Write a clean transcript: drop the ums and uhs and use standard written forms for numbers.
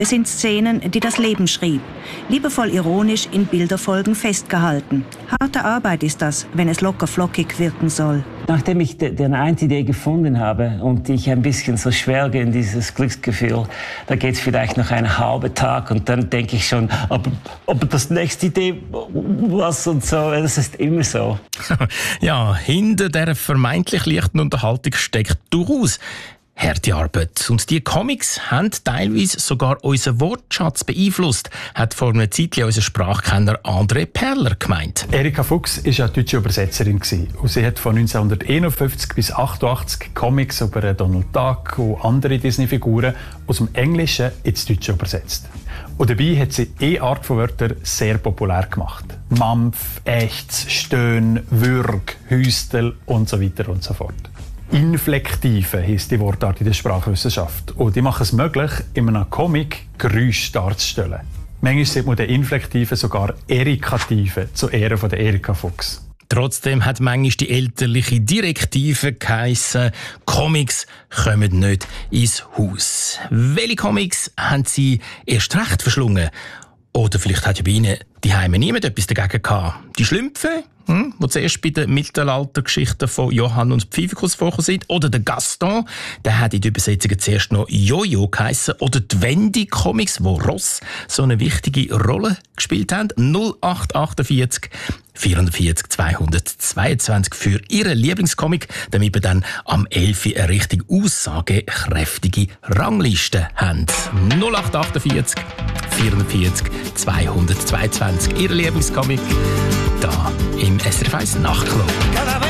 Es sind Szenen, die das Leben schrieb, liebevoll ironisch in Bilderfolgen festgehalten. Harte Arbeit ist das, wenn es locker flockig wirken soll. Nachdem ich die eine Idee gefunden habe und ich ein bisschen so schwelge in dieses Glücksgefühl, da geht es vielleicht noch einen halben Tag und dann denke ich schon, ob das nächste Idee was und so, das ist immer so. Ja, hinter dieser vermeintlich leichten Unterhaltung steckt durchaus harte Arbeit. Und die Comics haben teilweise sogar unseren Wortschatz beeinflusst, hat vor einer Zeit unser Sprachkenner André Perler gemeint. Erika Fuchs war ja deutsche Übersetzerin und sie hat von 1951 bis 1988 Comics über Donald Duck und andere Disney-Figuren aus dem Englischen ins Deutsche übersetzt. Und dabei hat sie eine Art von Wörtern sehr populär gemacht. Mampf, Ächz, Stöhn, Würg, Hüstel und so weiter und so fort. Inflektive heisst die Wortart in der Sprachwissenschaft. Und die machen es möglich, in einem Comic Geräusche darzustellen. Manchmal sieht man den Inflektiven sogar Erikativen zu Ehren von der Erika Fuchs. Trotzdem hat manchmal die elterliche Direktive geheissen, Comics kommen nicht ins Haus. Welche Comics haben Sie erst recht verschlungen? Oder vielleicht hat ja bei Ihnen die Heime niemand etwas dagegen gehabt. Die Schlümpfe, die zuerst bei den Mittelaltergeschichten von Johann und Pfiffikus vorgekommen sind. Oder der Gaston, der hat in den Übersetzungen zuerst noch Jojo geheissen. Oder die Wendy-Comics, wo Ross so eine wichtige Rolle gespielt haben. 0848 440 222 für Ihren Lieblingscomic, damit wir dann am 11. eine richtig aussagekräftige Rangliste haben. 0848 440 222 Ihr Lieblingscomic da im SRF 1 Nachtclub.